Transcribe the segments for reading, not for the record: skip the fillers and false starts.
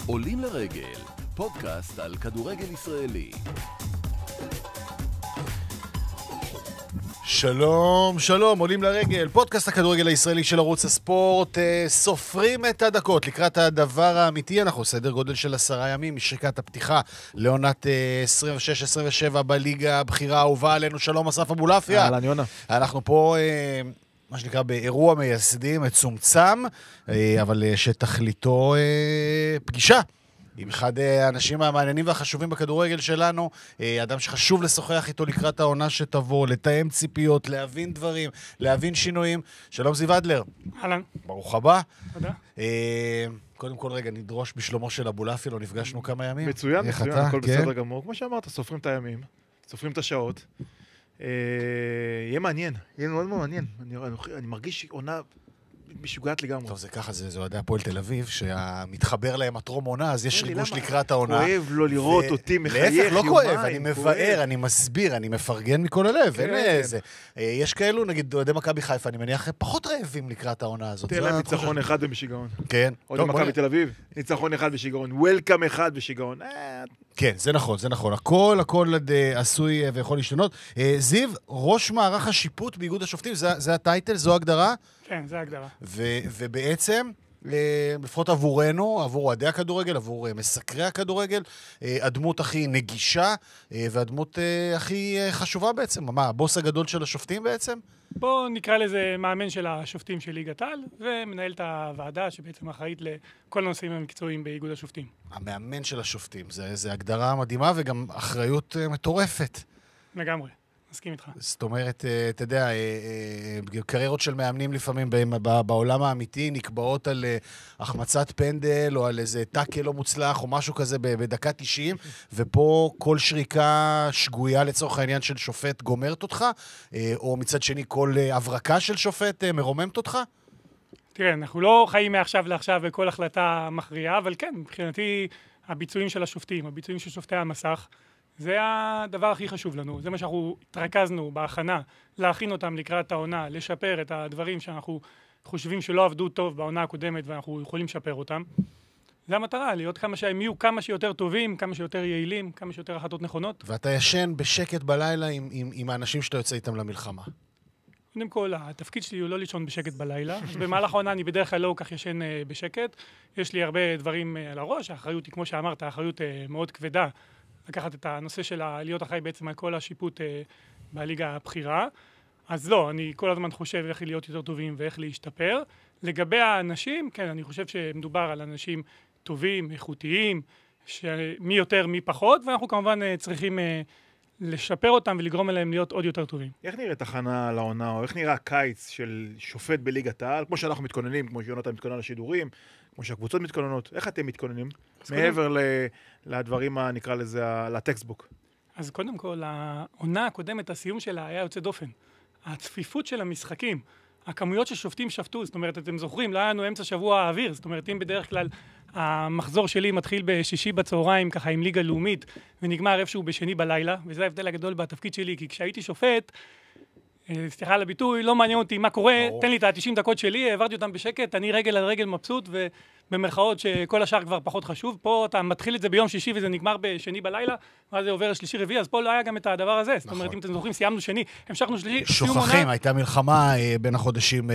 עולים לרגל, פודקאסט על כדורגל ישראלי. שלום, שלום, עולים לרגל, פודקאסט הכדורגל הישראלי של ערוץ הספורט. סופרים את הדקות לקראת הדבר האמיתי. אנחנו סדר גודל של 10 ימים משריקת הפתיחה לעונת 26-27 בליגה הבחירה האהובה עלינו. שלום, אסף אבולעפיה. אהלן, יונה. אנחנו פה, מה שנקרא, באירוע מייסדים מצומצם, אבל שתכליתו פגישה עם אחד האנשים המעניינים והחשובים בכדורגל שלנו, אדם שחשוב לשוחח איתו לקראת העונה שתבוא, לתאם ציפיות, להבין דברים, להבין שינויים. שלום זיו אדלר. אהלן. ברוך הבא. תודה. קודם כל רגע נדרוש בשלומו של אבולעפיה, לא נפגשנו כמה ימים. מצוין, איך מצוין, אתה? הכל כן? בסדר גמור. כמו שאמרת, סופרים את הימים, סופרים את השעות. יהיה מעניין, יהיה מאוד מאוד מעניין. אני מרגיש עונה משוגעת לגמרי. טוב, זה ככה, זה אוהדי הפועל תל אביב, שהמתחבר להם הטרום עונה, אז יש ריגוש לקראת העונה. כואב לא לראות אותי מחייך להפך, לא יומיים. כואב, אני מבאר, אני מסביר, אני מפרגן מכל הלב, אין איזה. יש כאלו, נגיד, אוהדי מכבי חיפה, אני מניח, פחות רעבים לקראת העונה הזאת. תהיה להם ניצחון אחד בשיגעון. כן. אוהדי מכבי תל אביב, ניצחון אחד בשיגעון, וולקאם אחד בשיגעון. כן, זה נכון, זה נכון. הכל עשוי ויכול להשתנות. זיו, ראש מערך השיפוט באיגוד השופטים, זה הטייטל, זו הגדרה? כן, זה ההגדרה. ובעצם, לפחות עבורנו, עבור אוהדי הכדורגל, עבור מסקרי הכדורגל, הדמות הכי נגישה, והדמות הכי חשובה בעצם. מה, הבוס הגדול של השופטים בעצם? בואו נקרא לזה מאמן של השופטים של ליגת העל, ומנהל את הוועדה שבעצם אחראית לכל הנושאים המקצועיים באיגוד השופטים. המאמן של השופטים, זה הגדרה מדהימה וגם אחריות מטורפת. לגמרי, מסכים איתך. זאת אומרת, אתה יודע, קריירות של מאמנים לפעמים בעולם האמיתי נקבעות על החמצת פנדל או על איזה טאקל לא מוצלח או משהו כזה בדקה 90, ופה כל שריקה שגויה לצורך העניין של שופט גומרת אותך, או מצד שני כל הברקה של שופט מרוממת אותך? תראה, אנחנו לא חיים מעכשיו לעכשיו וכל החלטה מכריעה, אבל כן, מבחינתי הביצועים של השופטים, הביצועים של שופטי המסך, זה הדבר הכי חשוב לנו, זה מה שאנחנו התרכזנו בהכנה, להכין אותם לקראת העונה, לשפר את הדברים שאנחנו חושבים שלא עבדו טוב בעונה הקודמת ואנחנו יכולים לשפר אותם. זה המטרה, להיות שהם יהיו כמה שיותר טובים, כמה שיותר יעילים, כמה שיותר החלטות נכונות. ואתה ישן בשקט בלילה עם האנשים שאתה יוצא איתם למלחמה. קודם כל, התפקיד שלי הוא לא לישון בשקט בלילה, אז במהלך העונה אני בדרך כלל לא כך ישן בשקט. יש לי הרבה דברים על הראש, האחריות היא, כמו שאמרת, האחריות מאוד כבדה. לקחת את הנושא של להיות אחראי בעצם על כל השיפוט בליגה הבחירה. אז לא, אני כל הזמן חושב איך להיות יותר טובים ואיך להשתפר. לגבי האנשים, כן, אני חושב שמדובר על אנשים טובים, איכותיים, מי יותר, מי פחות, ואנחנו כמובן צריכים לשפר אותם ולגרום אליהם להיות עוד יותר טובים. איך נראית הכנה לעונה, או איך נראה הקיץ של שופט בליגת העל, כמו שאנחנו מתכוננים, כמו שיונתן מתכונן לשידורים, כמו שהקבוצות מתכוננות, איך אתם מתכוננים? מעבר לדברים, נקרא לזה, לטקסטבוק. אז קודם כל, העונה הקודמת, הסיום שלה היה יוצא דופן. הצפיפות של המשחקים, הכמויות ששופטים שפטו, זאת אומרת, אתם זוכרים, לא היה לנו אמצע שבוע האוויר, זאת אומרת, אם בדרך כלל המחזור שלי מתחיל בשישי בצהריים, ככה עם ליגה לאומית, ונגמר איפשהו בשני בלילה, וזה ההבדל הגדול בתפקיד שלי, כי כשהייתי שופט, סליחה על הביטוי, לא מעניין אותי מה קורה, תן לי את ה-90 דקות שלי, העברתי אותם בשקט, אני רגל על רגל מבסוט, ובמרכאות שכל השאר כבר פחות חשוב. פה אתה מתחיל את זה ביום שישי וזה נגמר בשני בלילה, ואז זה עובר לשלישי רביעי, אז פה לא היה גם את הדבר הזה. זאת אומרת, אם אתם זוכרים, סיימנו שני, המשכנו שלישי. שוכחים, הייתה מלחמה בין החודשים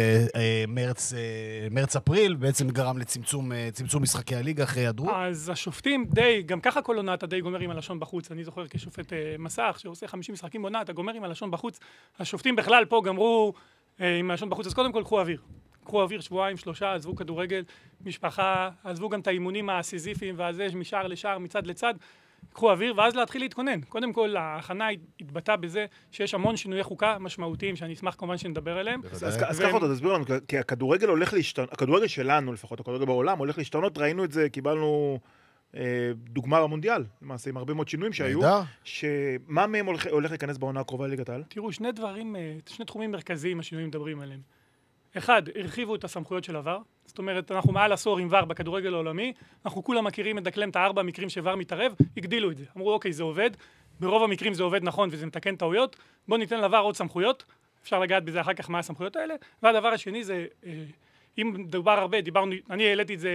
מרץ-אפריל, בעצם גרם לצמצום משחקי הליגה אחרי היעדרות. אז השופטים די, גם ככה כל עונה אתה די גומר עם הלשון בחוץ. אני זוכר כשופט מסך שעושה 50 משחקים בעונה, אתה גומר עם הלשון בחוץ. השופטים בכלל פה גמרו עם הלשון בחוץ, אז קודם כל קחו אוויר. קחו אוויר שבועיים, 3, עזבו כדורגל, משפחה, עזבו גם את האימונים הסיזיפיים והזה, משער לשער, מצד לצד, קחו אוויר, ואז להתחיל להתכונן. קודם כל, ההכנה התבטאה בזה שיש המון שינויי חוקה משמעותיים, שאני אשמח כמובן שנדבר עליהם. אז ככה אותה, תסביר לנו, כי הכדורגל הולך להשתנות, הכדורגל שלנו לפחות, הכדורגל בעולם הולך להשתנות, ראינו את זה, קיבלנו דוגמה במונדיאל, למעשה עם הרבה מאוד שינויים שהיו, שמה מהם הולך להיכנס בעונה הקרובה לליגת העל? תראו, שני תחומים מרכזיים השינויים מדברים עליהם. אחד, הרחיבו את הסמכויות של עבר, זאת אומרת, אנחנו מעל עשור עם ור בכדורגל העולמי, אנחנו כולם מכירים מדקלם את 4 מקרים שוור מתערב, הגדילו את זה. אמרו, אוקיי, זה עובד, ברוב המקרים זה עובד נכון וזה מתקן טעויות, בוא ניתן לבר עוד סמכויות, אפשר לגעת בזה אחר כך מה הסמכויות האלה, והדבר השני זה, אם דובר הרבה, אני העליתי את זה